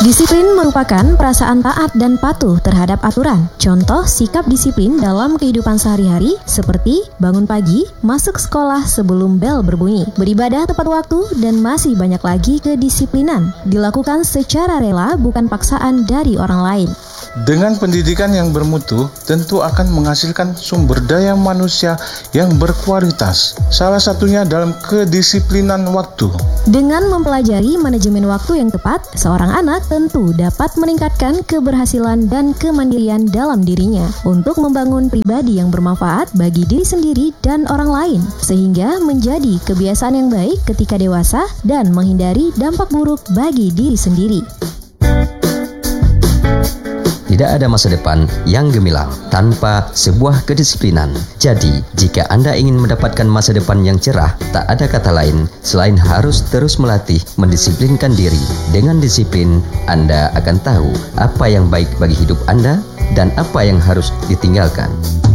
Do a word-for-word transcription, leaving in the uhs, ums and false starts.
Disiplin merupakan perasaan taat dan patuh terhadap aturan. Contoh sikap disiplin dalam kehidupan sehari-hari seperti bangun pagi, masuk sekolah sebelum bel berbunyi, beribadah tepat waktu, dan masih banyak lagi kedisiplinan. Dilakukan secara rela, bukan paksaan dari orang lain. Dengan pendidikan yang bermutu, tentu akan menghasilkan sumber daya manusia yang berkualitas. Salah satunya dalam kedisiplinan waktu. Dengan mempelajari manajemen waktu yang tepat, seorang anak tentu dapat meningkatkan keberhasilan dan kemandirian dalam dirinya untuk membangun pribadi yang bermanfaat bagi diri sendiri dan orang lain, sehingga menjadi kebiasaan yang baik ketika dewasa dan menghindari dampak buruk bagi diri sendiri. Tidak ada masa depan yang gemilang tanpa sebuah kedisiplinan. Jadi, jika Anda ingin mendapatkan masa depan yang cerah, tak ada kata lain selain harus terus melatih mendisiplinkan diri. Dengan disiplin, Anda akan tahu apa yang baik bagi hidup Anda dan apa yang harus ditinggalkan.